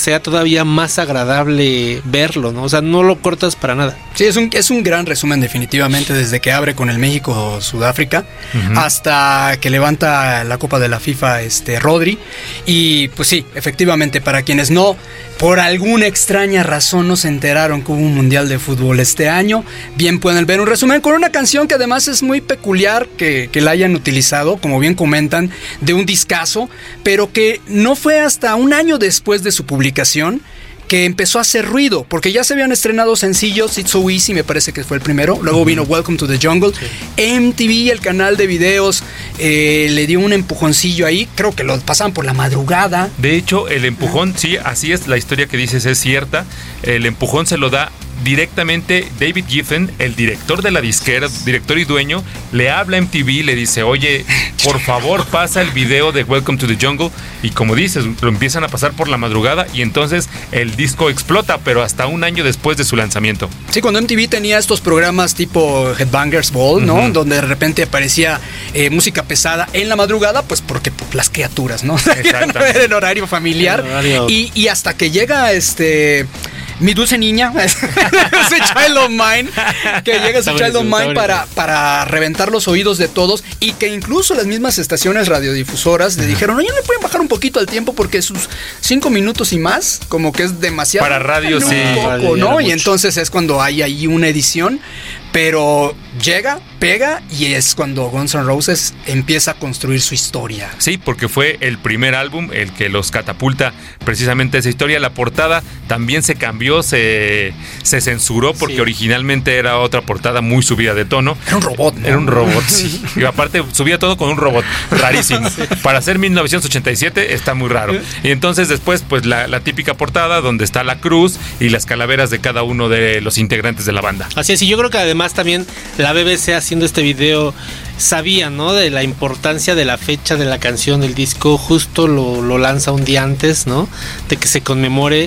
sea todavía más agradable verlo, ¿no? O sea, no lo cortas para nada. Sí, es un gran resumen definitivamente, desde que abre con el México-Sudáfrica hasta que levanta la Copa de la FIFA Rodri. Y pues sí, efectivamente, para quienes no, por alguna extraña razón no se enteraron que hubo un Mundial de Fútbol este año, bien pueden ver un resumen con una canción que además es muy peculiar que la hayan utilizado, como bien comentan, de un discazo, pero que no fue hasta un año después de su publicación que empezó a hacer ruido, porque ya se habían estrenado sencillos. It's So Easy me parece que fue el primero, luego vino Welcome to the Jungle, MTV, el canal de videos, le dio un empujoncillo ahí, creo que lo pasaban por la madrugada. De hecho, el empujón, sí, así es, la historia que dices es cierta, el empujón se lo da directamente David Geffen, el director de la disquera, director y dueño, le habla a MTV, le dice, oye, por favor pasa el video de Welcome to the Jungle, y como dices, lo empiezan a pasar por la madrugada y entonces el disco explota, pero hasta un año después de su lanzamiento. Sí, cuando MTV tenía estos programas tipo Headbangers Ball, ¿no? Donde de repente aparecía música pesada en la madrugada, pues porque las criaturas, ¿no? Exactamente. El horario familiar. Y hasta que llega Mi Dulce Niña, ese Child of Mine, que llega ese Child of Mine para reventar los oídos de todos, y que incluso las mismas estaciones radiodifusoras le dijeron, oye, ¿no le pueden bajar un poquito al tiempo? Porque sus 5 minutos y más, como que es demasiado. Para radio, sí. Un poco, ¿no? Y entonces es cuando hay ahí una edición, pero llega, pega, y es cuando Guns N' Roses empieza a construir su historia. Sí, porque fue el primer álbum el que los catapulta precisamente esa historia. La portada también se cambió, se censuró, porque originalmente era otra portada muy subida de tono. Era un robot, ¿no? Era un robot, sí. Y aparte subía todo con un robot, rarísimo. Para ser 1987 está muy raro. Y entonces después, pues la típica portada donde está la cruz y las calaveras de cada uno de los integrantes de la banda. Así es, y yo creo que además también la BBC haciendo este video sabía, ¿no? De la importancia de la fecha de la canción del disco, justo lo lanza un día antes, ¿no? De que se conmemore.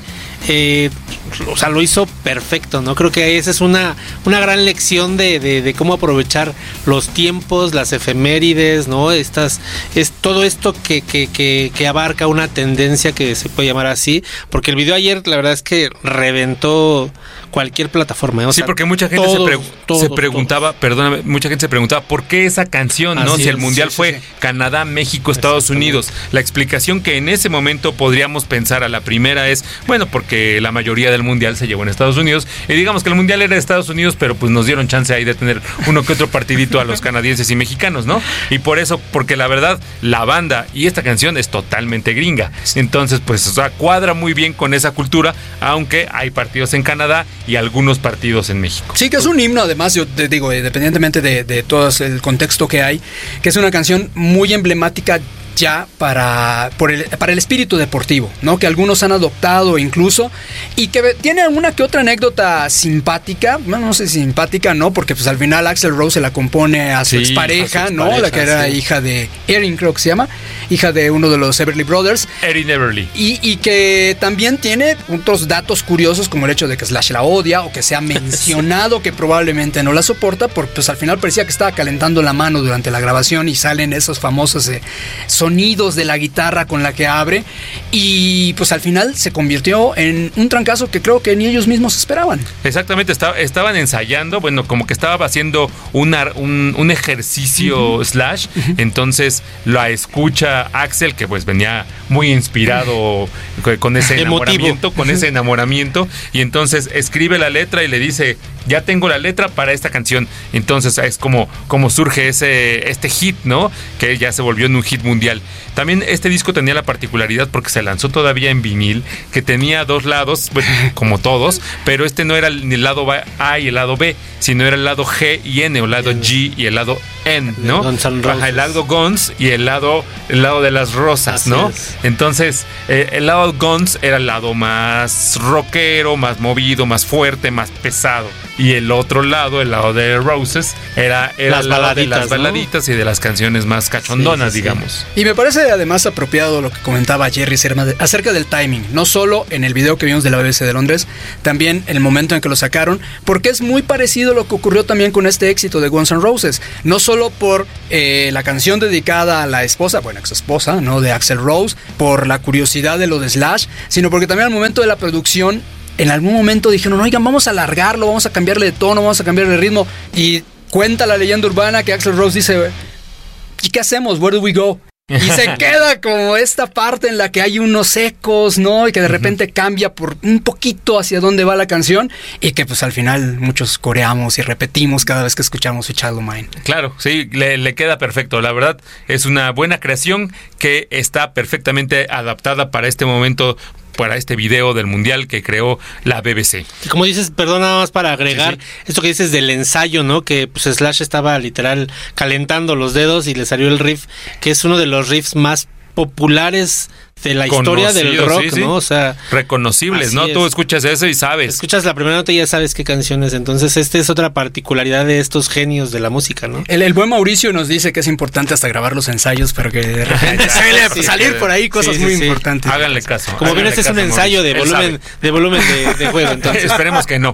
O sea, lo hizo perfecto, ¿no? Creo que esa es una gran lección de cómo aprovechar los tiempos, las efemérides, ¿no? Es todo esto que abarca una tendencia que se puede llamar así, porque el video ayer, la verdad es que reventó cualquier plataforma, ¿no? Sí, porque mucha gente se preguntaba, perdóname, mucha gente se preguntaba ¿por qué esa canción, no? Si el mundial fue Canadá, México, Estados Unidos. La explicación que en ese momento podríamos pensar a la primera es, bueno, porque la mayoría del mundial se llevó en Estados Unidos, y digamos que el mundial era de Estados Unidos, pero pues nos dieron chance ahí de tener uno que otro partidito a los canadienses y mexicanos, ¿no? Y por eso, porque la verdad, la banda y esta canción es totalmente gringa. Entonces, pues, o sea, cuadra muy bien con esa cultura, aunque hay partidos en Canadá y algunos partidos en México. Sí, que es un himno, además, yo te digo, independientemente de todo el contexto que hay, que es una canción muy emblemática ya para el espíritu deportivo, ¿no? Que algunos han adoptado incluso, y que tiene alguna que otra anécdota simpática, bueno, no sé si simpática, ¿no? Porque pues al final Axl Rose se la compone a su expareja, ¿no? La que era hija de Erin, creo que se llama, hija de uno de los Everly Brothers. Erin Everly. Y que también tiene otros datos curiosos, como el hecho de que Slash la odia, o que se ha mencionado que probablemente no la soporta, porque pues al final parecía que estaba calentando la mano durante la grabación, y salen esos famosos sonidos de la guitarra con la que abre, y pues al final se convirtió en un trancazo que creo que ni ellos mismos esperaban. Exactamente, estaban ensayando, bueno, como que estaba haciendo un ejercicio Slash, entonces la escucha Axl, que pues venía muy inspirado con ese enamoramiento, y entonces escribe la letra y le dice, ya tengo la letra para esta canción. Entonces es como surge este hit, ¿no? Que ya se volvió en un hit mundial. También este disco tenía la particularidad, porque se lanzó todavía en vinil, que tenía 2 lados, bueno, como todos, pero este no era ni el lado A y el lado B, sino era el lado G y N, o el lado G y el lado N, ¿no? Baja el lado Guns y el lado de las rosas, ¿no? Entonces, el lado Guns era el lado más rockero, más movido, más fuerte, más pesado. Y el otro lado, el lado de Roses, era el lado de las baladitas, ¿no? Y de las canciones más cachondonas, digamos. Y me parece además apropiado lo que comentaba Jerry acerca del timing, no solo en el video que vimos de la BBC de Londres, también en el momento en que lo sacaron, porque es muy parecido a lo que ocurrió también con este éxito de Guns N' Roses. No solo solo por la canción dedicada a la esposa, bueno, ex esposa, ¿no? De Axl Rose, por la curiosidad de lo de Slash, sino porque también al momento de la producción, en algún momento dijeron, oigan, vamos a alargarlo, vamos a cambiarle de tono, vamos a cambiarle de ritmo. Y cuenta la leyenda urbana que Axl Rose dice, ¿y qué hacemos? Where do we go? Y se queda como esta parte en la que hay unos ecos, ¿no? Y que de repente cambia por un poquito hacia dónde va la canción. Y que pues al final muchos coreamos y repetimos cada vez que escuchamos A Child of Mine. Claro, sí, le queda perfecto. La verdad es una buena creación que está perfectamente adaptada para este momento, para este video del mundial que creó la BBC. Y como dices, perdón, nada más para agregar esto que dices del ensayo, ¿no? Que pues Slash estaba literal calentando los dedos y le salió el riff, que es uno de los riffs más populares de la historia del rock, ¿no? O sea, reconocibles, ¿no? Tú escuchas eso y sabes. Escuchas la primera nota y ya sabes qué canciones. Entonces, es otra particularidad de estos genios de la música, ¿no? El buen Mauricio nos dice que es importante hasta grabar los ensayos, pero que de repente salir por ahí cosas muy importantes. Háganle caso. Como ven, este es un ensayo de volumen de juego, entonces. Esperemos que no.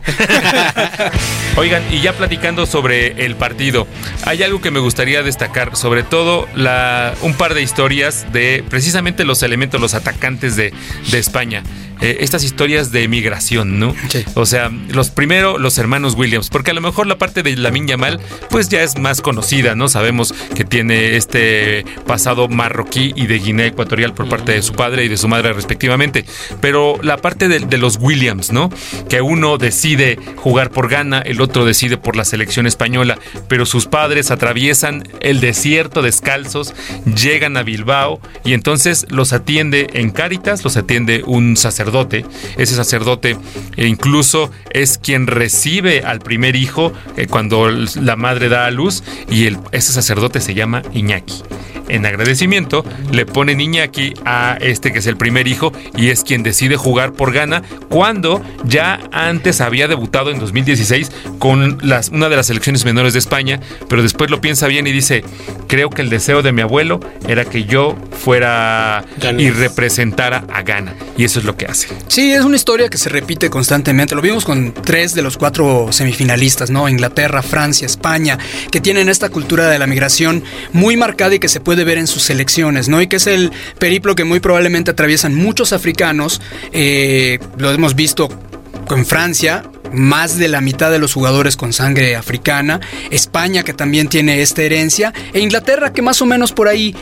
Oigan, y ya platicando sobre el partido, hay algo que me gustaría destacar, sobre todo un par de historias de precisamente los elementos, los atacantes de España. Estas historias de migración, ¿no? Sí. O sea, los hermanos Williams, porque a lo mejor la parte de Lamine Yamal pues ya es más conocida, ¿no? Sabemos que tiene este pasado marroquí y de Guinea Ecuatorial por parte de su padre y de su madre respectivamente, pero la parte de los Williams, ¿no? Que uno decide jugar por Ghana, el otro decide por la selección española, pero sus padres atraviesan el desierto descalzos, llegan a Bilbao y entonces los atiende en Cáritas, los atiende un sacerdote. Ese sacerdote incluso es quien recibe al primer hijo cuando la madre da a luz, y ese sacerdote se llama Iñaki. En agradecimiento le ponen Iñaki a que es el primer hijo, y es quien decide jugar por Ghana, cuando ya antes había debutado en 2016 con una de las selecciones menores de España, pero después lo piensa bien y dice, creo que el deseo de mi abuelo era que yo fuera y representara a Ghana, y eso es lo que hace. Sí, es una historia que se repite constantemente. Lo vimos con 3 de los 4 semifinalistas, ¿no? Inglaterra, Francia, España, que tienen esta cultura de la migración muy marcada y que se puede ver en sus selecciones, ¿no? Y que es el periplo que muy probablemente atraviesan muchos africanos. Lo hemos visto en Francia, más de la mitad de los jugadores con sangre africana. España, que también tiene esta herencia, e Inglaterra, que más o menos por ahí,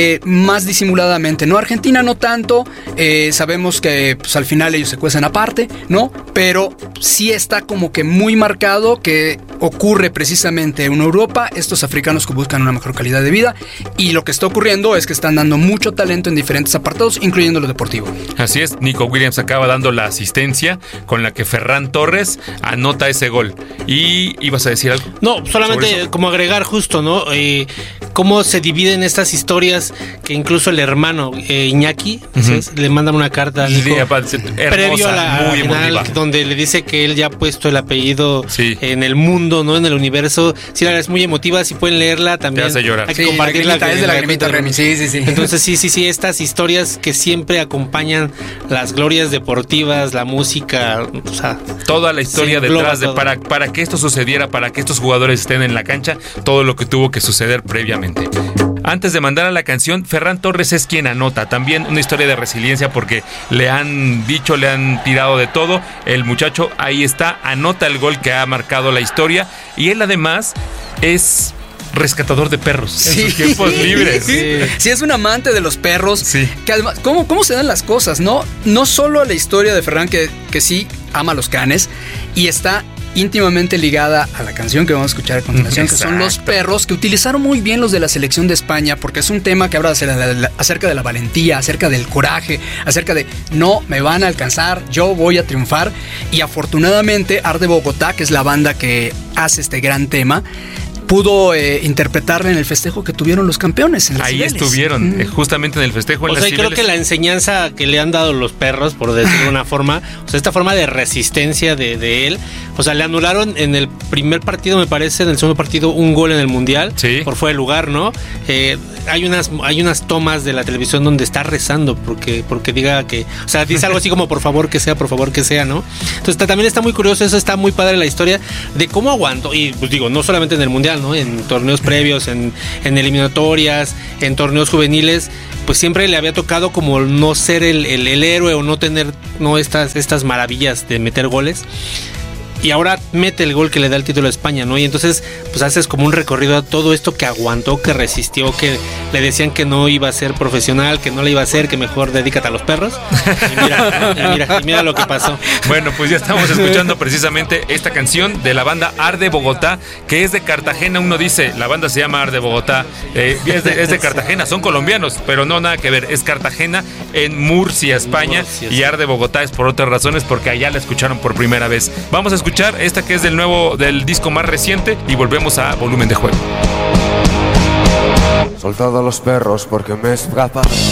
más disimuladamente, ¿no? Argentina no tanto, sabemos que pues, al final ellos se cuecen aparte, ¿no? Pero sí está como que muy marcado que ocurre precisamente en Europa, estos africanos que buscan una mejor calidad de vida, y lo que está ocurriendo es que están dando mucho talento en diferentes apartados, incluyendo lo deportivo. Así es, Nico Williams acaba dando la asistencia con la que Ferran Torres anota ese gol. ¿Y ibas a decir algo? No, solamente como agregar justo, ¿no? Cómo se dividen estas historias, que incluso el hermano Iñaki le mandan una carta a Nico, previo a la final, donde le dice que él ya ha puesto el apellido en el mundo, ¿no? En el universo. Sí, la verdad es muy emotiva, si pueden leerla también. Te hace llorar. Hay que compartirla. Es de la Lagrimita Remy. Sí. Entonces sí, estas historias que siempre acompañan las glorias deportivas, la música, o sea, toda la historia detrás de para que esto sucediera, para que estos jugadores estén en la cancha, todo lo que tuvo que suceder previamente. Antes de mandar a la canción, Ferran Torres es quien anota. También una historia de resiliencia, porque le han tirado de todo. El muchacho ahí está, anota el gol que ha marcado la historia, y él además es rescatador de perros en sus tiempos libres. Sí, es un amante de los perros. Sí. Que además, ¿cómo se dan las cosas, no? No solo la historia de Ferran, que sí ama los canes, y está íntimamente ligada a la canción que vamos a escuchar a continuación, que son los perros, que utilizaron muy bien los de la selección de España, porque es un tema que habla acerca de la valentía, acerca del coraje, acerca de no me van a alcanzar, yo voy a triunfar. Y afortunadamente Art de Bogotá, que es la banda que hace este gran tema, pudo interpretarla en el festejo que tuvieron los campeones en las ahí Cibeles. Estuvieron, justamente en el festejo en las Cibeles. Creo que la enseñanza que le han dado los perros, por decirlo de una forma, o sea, esta forma de resistencia de él, o sea, le anularon en el primer partido, me parece, en el segundo partido, un gol en el Mundial, por fuera de lugar, ¿no? Hay unas tomas de la televisión donde está rezando porque diga que, o sea, dice algo así como por favor que sea, ¿no? Entonces también está muy curioso, eso está muy padre la historia de cómo aguantó, y pues digo, no solamente en el Mundial, ¿no? En torneos previos, en eliminatorias, en torneos juveniles, pues siempre le había tocado como no ser el héroe o no tener estas maravillas de meter goles. Y ahora mete el gol que le da el título a España, ¿no? Y entonces, pues haces como un recorrido a todo esto que aguantó, que resistió, que le decían que no iba a ser profesional, que no le iba a hacer, que mejor dedícate a los perros. Y mira lo que pasó. Bueno, pues ya estamos escuchando precisamente esta canción de la banda Arde Bogotá, que es de Cartagena. Uno dice, la banda se llama Arde Bogotá, es de Cartagena, son colombianos, pero no, nada que ver, es Cartagena en Murcia, España, y Arde Bogotá es por otras razones, porque allá la escucharon por primera vez. Vamos a escuchar esta que es del disco más reciente y volvemos a Volumen de Juego. Soltado a los perros porque me escapa